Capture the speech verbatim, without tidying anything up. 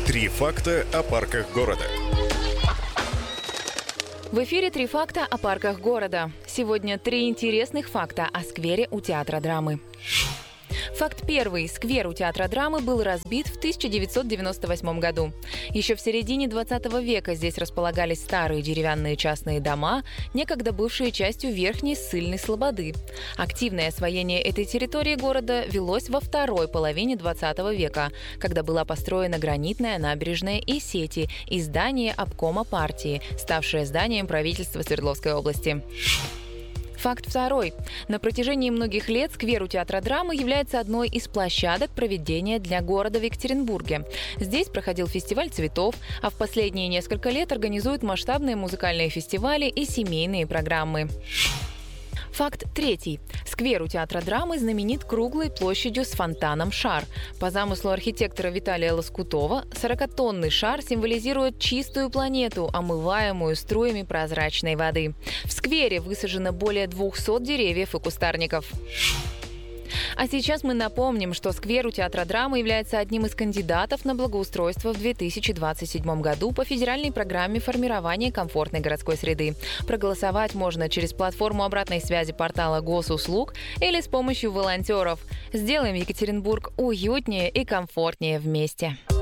Три факта о парках города. В эфире «Три факта о парках города». Сегодня три интересных факта о сквере у Театра драмы. Факт первый. Сквер у Театра драмы был разбит в тысяча девятьсот девяносто восьмом году. Еще в середине двадцатого века здесь располагались старые деревянные частные дома, некогда бывшие частью Верхней Ссыльной Слободы. Активное освоение этой территории города велось во второй половине двадцатого века, когда была построена гранитная набережная и сети и здание обкома партии, ставшее зданием правительства Свердловской области. Факт второй. На протяжении многих лет сквер у Театра драмы является одной из площадок проведения для города в Екатеринбурге. Здесь проходил фестиваль цветов, а в последние несколько лет организуют масштабные музыкальные фестивали и семейные программы. Факт третий. Сквер у Театра драмы знаменит круглой площадью с фонтаном «Шар». По замыслу архитектора Виталия Лоскутова, сорокатонный шар символизирует чистую планету, омываемую струями прозрачной воды. В сквере высажено более двухсот деревьев и кустарников. А сейчас мы напомним, что сквер у Театра драмы является одним из кандидатов на благоустройство в две тысячи двадцать седьмом году по федеральной программе формирования комфортной городской среды. Проголосовать можно через платформу обратной связи портала Госуслуг или с помощью волонтеров. Сделаем Екатеринбург уютнее и комфортнее вместе.